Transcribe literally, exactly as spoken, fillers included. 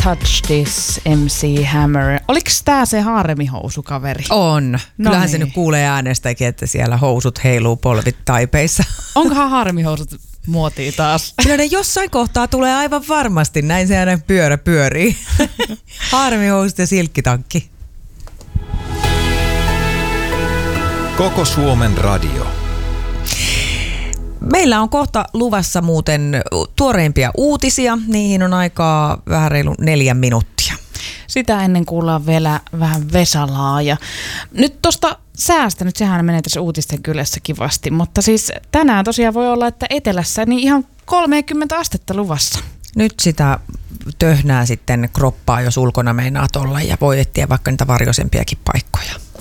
Touch This, M C Hammer. Oliko tää se haaremihousukaveri? On. No Kyllähän niin. se nyt kuulee äänestäkin, että siellä housut heiluu polvit taipeissa. Onkohan haaremihousut muotia taas? Kyllä ne jossain kohtaa tulee aivan varmasti. Näin se aina pyörä pyörii. Haaremihousut ja silkkitankki. Koko Suomen radio. Meillä on kohta luvassa muuten tuoreimpia uutisia. Niihin on aikaa vähän reilu neljä minuuttia. Sitä ennen kuullaan vielä vähän Vesalaa. Ja nyt tuosta säästä, nyt sehän menee tässä uutisten kylässä kivasti, mutta siis tänään tosiaan voi olla, että etelässä niin ihan kolmekymmentä astetta luvassa. Nyt sitä töhnää sitten kroppaa, jos ulkona meinaat olla ja voi etsiä vaikka niitä varjoisempiakin paikkoja.